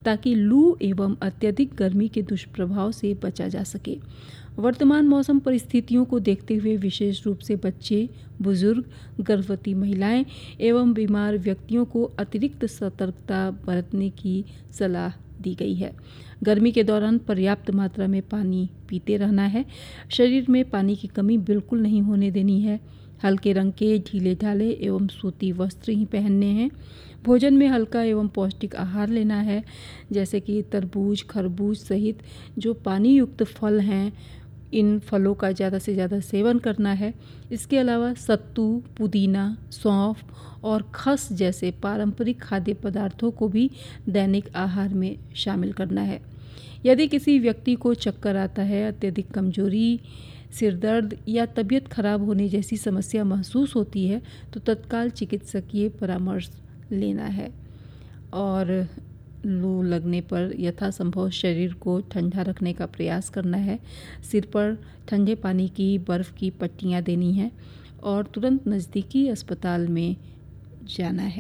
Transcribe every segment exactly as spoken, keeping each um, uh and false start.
ताकि लू एवं अत्यधिक गर्मी के दुष्प्रभाव से बचा जा सके। वर्तमान मौसम परिस्थितियों को देखते हुए विशेष रूप से बच्चे, बुजुर्ग, गर्भवती महिलाएं एवं बीमार व्यक्तियों को अतिरिक्त सतर्कता बरतने की सलाह दी गई है। गर्मी के दौरान पर्याप्त मात्रा में पानी पीते रहना है। शरीर में पानी की कमी बिल्कुल नहीं होने देनी है। हल्के रंग के ढीले ढाले एवं सूती वस्त्र ही पहनने हैं। भोजन में हल्का एवं पौष्टिक आहार लेना है, जैसे कि तरबूज, खरबूज सहित जो पानी युक्त फल हैं, इन फलों का ज़्यादा से ज़्यादा सेवन करना है। इसके अलावा सत्तू, पुदीना, सौंफ और खस जैसे पारंपरिक खाद्य पदार्थों को भी दैनिक आहार में शामिल करना है। यदि किसी व्यक्ति को चक्कर आता है, अत्यधिक कमजोरी, सिर दर्द या तबीयत खराब होने जैसी समस्या महसूस होती है तो तत्काल चिकित्सकीय परामर्श लेना है। और लू लगने पर यथासंभव शरीर को ठंडा रखने का प्रयास करना है। सिर पर ठंडे पानी की बर्फ़ की पट्टियाँ देनी हैं और तुरंत नज़दीकी अस्पताल में जाना है।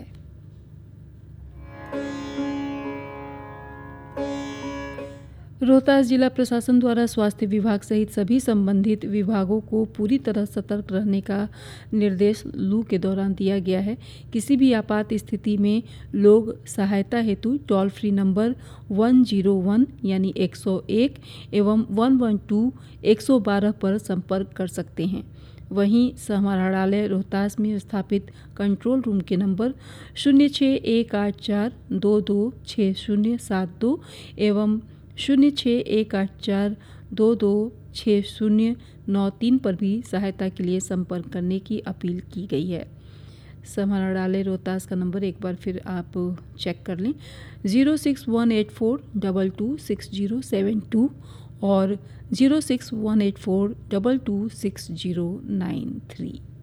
रोहतास जिला प्रशासन द्वारा स्वास्थ्य विभाग सहित सभी संबंधित विभागों को पूरी तरह सतर्क रहने का निर्देश लू के दौरान दिया गया है। किसी भी आपात स्थिति में लोग सहायता हेतु टोल फ्री नंबर एक सौ एक यानी एक सौ एक एवं एक सौ बारह एक सौ बारह पर संपर्क कर सकते हैं। वहीं समाहरणालय रोहतास में स्थापित कंट्रोल रूम के नंबर शून्य छः एक आठ चार दो दो छः शून्य सात दो एवं शून्य छः एक आठ चार दो दो छः शून्य नौ तीन पर भी सहायता के लिए संपर्क करने की अपील की गई है। समाहरणालय रोहतास का नंबर एक बार फिर आप चेक कर लें, zero six one eight four double two six zero seven to और zero six one eight four double two six zero nine three.